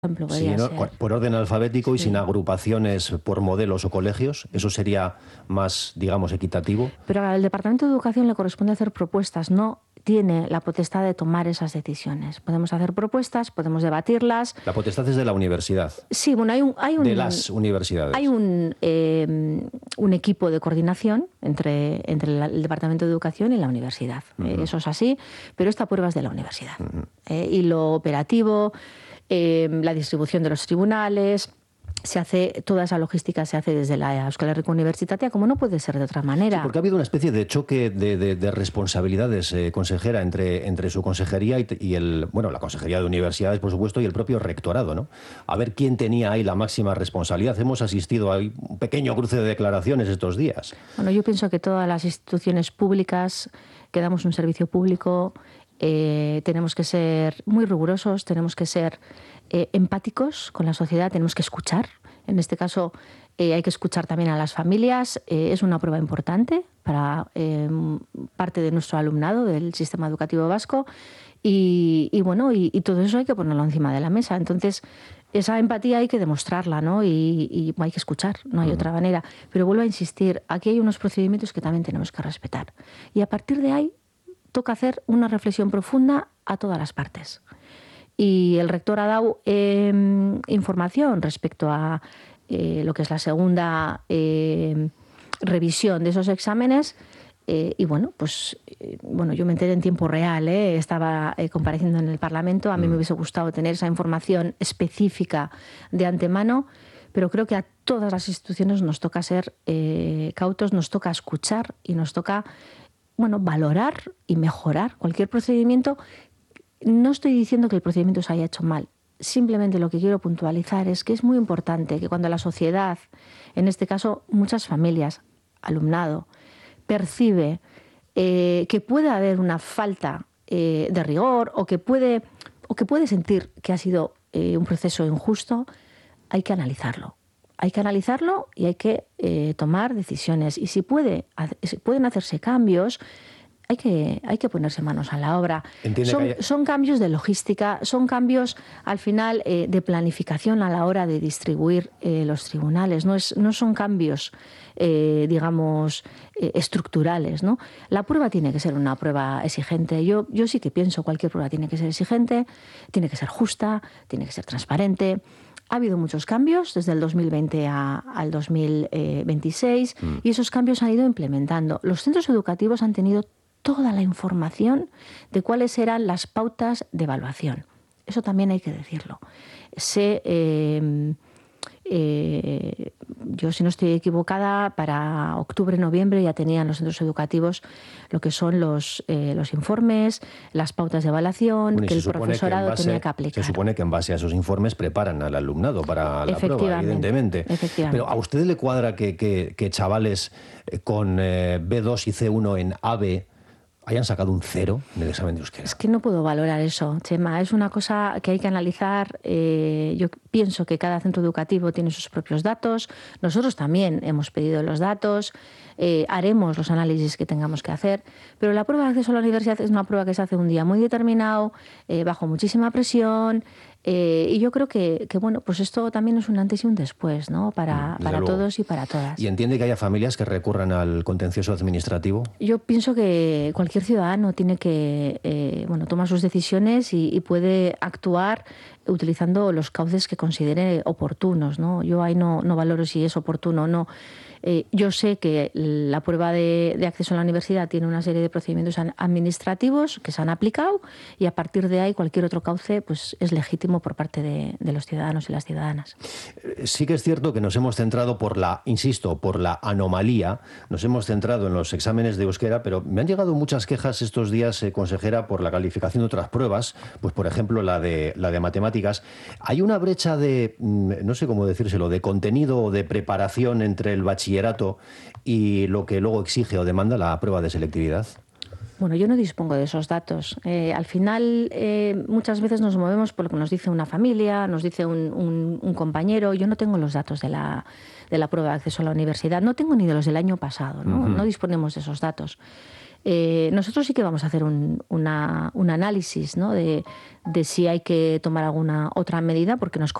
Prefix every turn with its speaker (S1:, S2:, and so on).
S1: ejemplo,
S2: Sí,
S1: podría
S2: ¿no?
S1: ser.
S2: Por orden alfabético y
S1: Sí.
S2: sin agrupaciones por modelos o colegios, eso sería más, digamos, equitativo.
S1: Pero al Departamento de Educación le corresponde hacer propuestas, no tiene la potestad de tomar esas decisiones. Podemos hacer propuestas, podemos debatirlas.
S2: La potestad es de la universidad,
S1: Sí, bueno,
S2: de las universidades.
S1: hay un equipo de coordinación entre el Departamento de Educación y la universidad. Eso es así, pero esta prueba es de la universidad. Y lo operativo, la distribución de los tribunales, toda esa logística se hace desde la Euskal Herriko Unibertsitatea, como no puede ser de otra manera.
S2: Sí, porque ha habido una especie de choque de responsabilidades, consejera, entre su consejería y la Consejería de Universidades, por supuesto, y el propio rectorado, ¿no? A ver quién tenía ahí la máxima responsabilidad. Hemos asistido a un pequeño cruce de declaraciones estos días.
S1: Bueno, yo pienso que todas las instituciones públicas que damos un servicio público tenemos que ser muy rigurosos, tenemos que ser empáticos con la sociedad, tenemos que escuchar. En este caso hay que escuchar también a las familias. Es una prueba importante para parte de nuestro alumnado del sistema educativo vasco y todo eso hay que ponerlo encima de la mesa. Entonces, esa empatía hay que demostrarla, ¿no? Y hay que escuchar, no hay otra manera. Pero vuelvo a insistir, aquí hay unos procedimientos que también tenemos que respetar. Y a partir de ahí toca hacer una reflexión profunda a todas las partes. Y el rector ha dado información respecto a lo que es la segunda revisión de esos exámenes. Yo me enteré en tiempo real, estaba compareciendo en el Parlamento. A mí me hubiese gustado tener esa información específica de antemano, pero creo que a todas las instituciones nos toca ser cautos, nos toca escuchar y nos toca valorar y mejorar cualquier procedimiento. No estoy diciendo que el procedimiento se haya hecho mal. Simplemente lo que quiero puntualizar es que es muy importante que cuando la sociedad, en este caso muchas familias, alumnado, percibe que puede haber una falta de rigor o que puede sentir que ha sido un proceso injusto, hay que analizarlo. Hay que analizarlo y hay que tomar decisiones. Y si pueden hacerse cambios, hay que ponerse manos a la obra. Son cambios de logística, son cambios al final de planificación a la hora de distribuir los tribunales. No son cambios, estructurales, ¿no? La prueba tiene que ser una prueba exigente. Yo sí que pienso cualquier prueba tiene que ser exigente, tiene que ser justa, tiene que ser transparente. Ha habido muchos cambios desde el 2020 al 2026 y esos cambios han ido implementando. Los centros educativos han tenido toda la información de cuáles eran las pautas de evaluación. Eso también hay que decirlo. Yo, si no estoy equivocada, para octubre, noviembre ya tenían los centros educativos lo que son los informes, las pautas de evaluación, que el profesorado tenía que aplicar.
S2: Se supone que en base a esos informes preparan al alumnado para la prueba, evidentemente. Pero ¿a usted le cuadra que chavales con B2 y C1 en AVE hayan sacado un 0 en el examen de euskera?
S1: Es que no puedo valorar eso, Chema. Es una cosa que hay que analizar. Yo pienso que cada centro educativo tiene sus propios datos. Nosotros también hemos pedido los datos. Haremos los análisis que tengamos que hacer. Pero la prueba de acceso a la universidad es una prueba que se hace un día muy determinado, bajo muchísima presión. Y yo creo que pues esto también es un antes y un después, ¿no? Para todos y para todas.
S2: ¿Y entiende que haya familias que recurran al contencioso administrativo?
S1: Yo pienso que cualquier ciudadano tiene que tomar sus decisiones y puede actuar utilizando los cauces que considere oportunos, ¿no? Yo ahí no valoro si es oportuno o no. Yo sé que la prueba de acceso a la universidad tiene una serie de procedimientos administrativos que se han aplicado y a partir de ahí cualquier otro cauce pues es legítimo por parte de los ciudadanos y las ciudadanas.
S2: Sí que es cierto que nos hemos centrado por la anomalía, nos hemos centrado en los exámenes de euskera, pero me han llegado muchas quejas estos días, consejera, por la calificación de otras pruebas, pues por ejemplo la de matemáticas. Hay una brecha de, no sé cómo decírselo, de contenido o de preparación entre el bachillerato y lo que luego exige o demanda la prueba de selectividad.
S1: Bueno, yo no dispongo de esos datos. Al final, muchas veces nos movemos por lo que nos dice una familia, nos dice un compañero. Yo no tengo los datos de la prueba de acceso a la universidad. No tengo ni de los del año pasado, ¿no? No disponemos de esos datos. Nosotros sí que vamos a hacer un análisis, ¿no?, de si hay que tomar alguna otra medida, porque nos